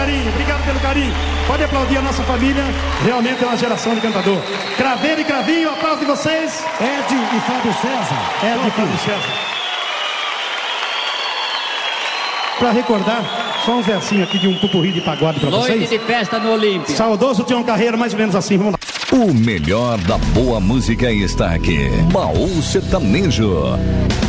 carinho, obrigado pelo carinho. Pode aplaudir a nossa família, realmente é uma geração de cantador. Craveiro e Cravinho, aplauso de vocês. Ed e Fábio César. Ed e Fábio César. Pra recordar, só um versinho aqui de um pupurri de pagode pra vocês. Noite de festa no Olímpio. Saudoso Tião Carreiro, mais ou menos assim, vamos lá. O melhor da boa música está aqui. Baú Sertanejo.